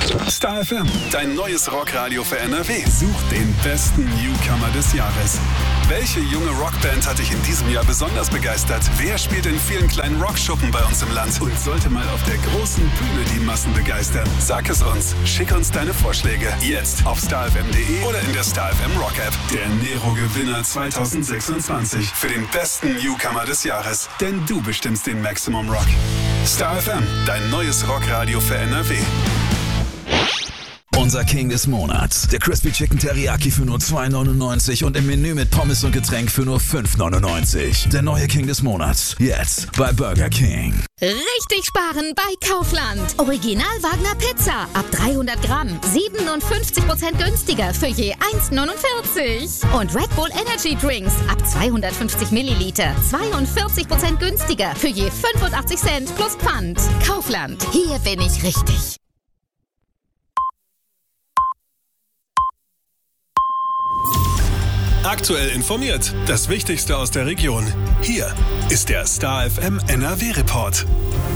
Star FM, dein neues Rockradio für NRW. Such den besten Newcomer des Jahres. Welche junge Rockband hat dich in diesem Jahr besonders begeistert? Wer spielt in vielen kleinen Rockschuppen bei uns im Land und sollte mal auf der großen Bühne die Massen begeistern? Sag es uns. Schick uns deine Vorschläge. Jetzt auf starfm.de oder in der Star FM Rock App. Der Nero-Gewinner 2026 für den besten Newcomer des Jahres. Denn du bestimmst den Maximum Rock. Star FM, dein neues Rockradio für NRW. Unser King des Monats. Der Crispy Chicken Teriyaki für nur 2,99 und im Menü mit Pommes und Getränk für nur 5,99. Der neue King des Monats. Jetzt bei Burger King. Richtig sparen bei Kaufland. Original Wagner Pizza. Ab 300 Gramm. 57% günstiger für je 1,49. Und Red Bull Energy Drinks. Ab 250 Milliliter. 42% günstiger für je 85 Cent plus Pfand. Kaufland. Hier bin ich richtig. Aktuell informiert. Das Wichtigste aus der Region. Hier ist der Star FM NRW Report.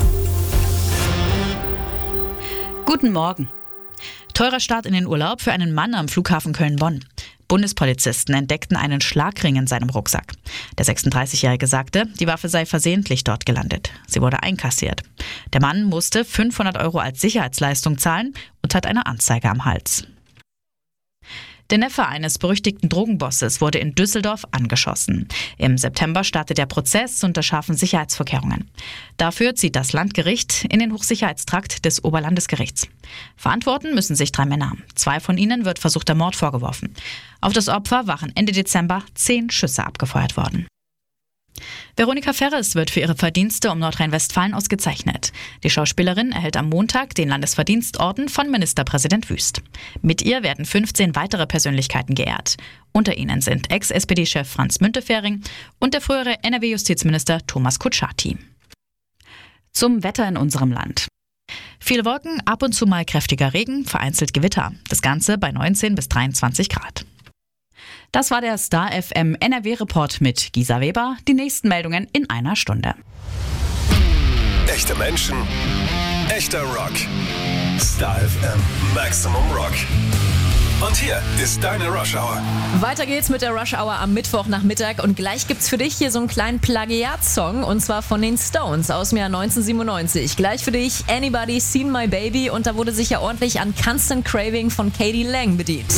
Guten Morgen. Teurer Start in den Urlaub für einen Mann am Flughafen Köln-Bonn. Bundespolizisten entdeckten einen Schlagring in seinem Rucksack. Der 36-Jährige sagte, die Waffe sei versehentlich dort gelandet. Sie wurde einkassiert. Der Mann musste 500 € als Sicherheitsleistung zahlen und hat eine Anzeige am Hals. Der Neffe eines berüchtigten Drogenbosses wurde in Düsseldorf angeschossen. Im September startet der Prozess unter scharfen Sicherheitsvorkehrungen. Dafür zieht das Landgericht in den Hochsicherheitstrakt des Oberlandesgerichts. Verantworten müssen sich 3 Männer. 2 von ihnen wird versuchter Mord vorgeworfen. Auf das Opfer waren Ende Dezember 10 Schüsse abgefeuert worden. Veronika Ferres wird für ihre Verdienste um Nordrhein-Westfalen ausgezeichnet. Die Schauspielerin erhält am Montag den Landesverdienstorden von Ministerpräsident Wüst. Mit ihr werden 15 weitere Persönlichkeiten geehrt. Unter ihnen sind Ex-SPD-Chef Franz Müntefering und der frühere NRW-Justizminister Thomas Kutschaty. Zum Wetter in unserem Land. Viele Wolken, ab und zu mal kräftiger Regen, vereinzelt Gewitter. Das Ganze bei 19 bis 23 Grad. Das war der Star FM NRW-Report mit Gisa Weber. Die nächsten Meldungen in einer Stunde. Echte Menschen, echter Rock. Star FM Maximum Rock. Und hier ist deine Rush Hour. Weiter geht's mit der Rush Hour am Mittwochnachmittag und gleich gibt's für dich hier so einen kleinen Plagiatsong und zwar von den Stones aus dem Jahr 1997. Gleich für dich Anybody Seen My Baby und da wurde sich ja ordentlich an Constant Craving von Katie Lang bedient.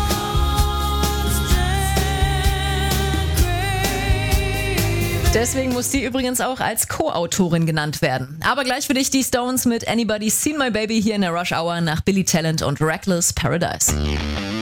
Deswegen muss die übrigens auch als Co-Autorin genannt werden. Aber gleich für dich die Stones mit Anybody Seen My Baby hier in der Rush Hour nach Billy Talent und Reckless Paradise.